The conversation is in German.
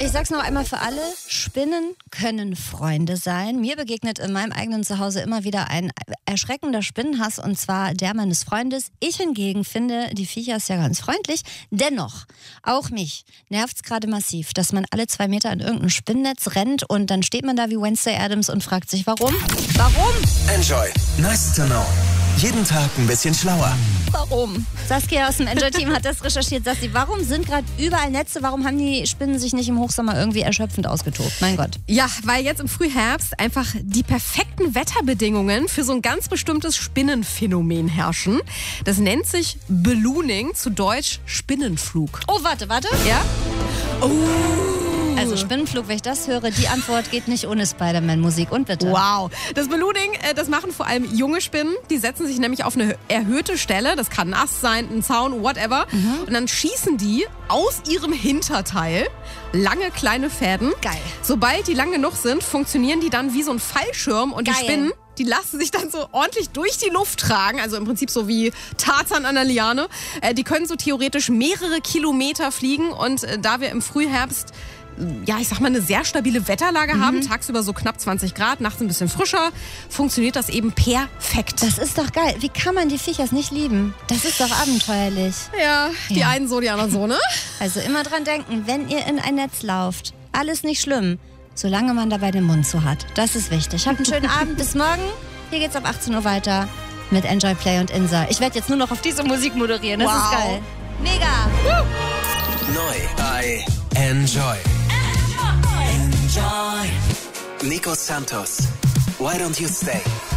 Ich sag's noch einmal für alle, Spinnen können Freunde sein. Mir begegnet in meinem eigenen Zuhause immer wieder ein erschreckender Spinnenhass, und zwar der meines Freundes. Ich hingegen finde die Viecher ja ganz freundlich. Dennoch, auch mich nervt's gerade massiv, dass man alle 2 Meter in irgendein Spinnennetz rennt und dann steht man da wie Wednesday Addams und fragt sich, warum? Warum? Enjoy. Nice to know. Jeden Tag ein bisschen schlauer. Warum? Saskia aus dem Enjoy-Team hat das recherchiert. Sassi, warum sind gerade überall Netze? Warum haben die Spinnen sich nicht im Hochsommer irgendwie erschöpfend ausgetobt? Mein Gott. Ja, weil jetzt im Frühherbst einfach die perfekten Wetterbedingungen für so ein ganz bestimmtes Spinnenphänomen herrschen. Das nennt sich Ballooning, zu Deutsch Spinnenflug. Oh, warte. Ja? Also Spinnenflug, wenn ich das höre, die Antwort geht nicht ohne Spider-Man-Musik. Und bitte. Wow. Das Ballooning, das machen vor allem junge Spinnen. Die setzen sich nämlich auf eine erhöhte Stelle. Das kann ein Ast sein, ein Zaun, whatever. Und dann schießen die aus ihrem Hinterteil lange kleine Fäden. Geil. Sobald die lang genug sind, funktionieren die dann wie so ein Fallschirm. Und Geil. die Spinnen, die lassen sich dann so ordentlich durch die Luft tragen. Also im Prinzip so wie Tarzan an der Liane. Die können so theoretisch mehrere Kilometer fliegen. Und da wir im Frühherbst ich sag mal, eine sehr stabile Wetterlage haben, tagsüber so knapp 20 Grad, nachts ein bisschen frischer, funktioniert das eben perfekt. Das ist doch geil. Wie kann man die Viechers nicht lieben? Das ist doch abenteuerlich. Ja, die einen so, die anderen so, ne? Also immer dran denken, wenn ihr in ein Netz lauft, alles nicht schlimm, solange man dabei den Mund zu hat. Das ist wichtig. Habt einen schönen Abend, bis morgen. Hier geht's ab 18 Uhr weiter mit Enjoy, Play und Insa. Ich werde jetzt nur noch auf diese Musik moderieren. Das ist geil. Mega. Neu bei Enjoy. Enjoy. Nico Santos. Why don't you stay?